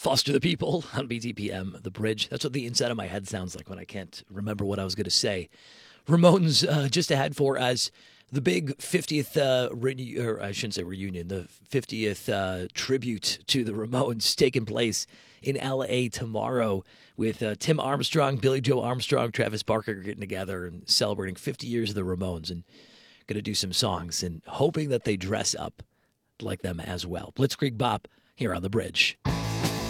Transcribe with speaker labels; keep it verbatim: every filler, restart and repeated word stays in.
Speaker 1: Foster the People on B T P M, The Bridge. That's what the inside of my head sounds like when I can't remember what I was going to say. Ramones uh, just ahead for us. The big fiftieth, uh, re- or I shouldn't say reunion, the fiftieth uh, tribute to the Ramones taking place in L A tomorrow with uh, Tim Armstrong, Billy Joe Armstrong, Travis Barker getting together and celebrating fifty years of the Ramones and going to do some songs and hoping that they dress up like them as well. Blitzkrieg Bop here on The Bridge.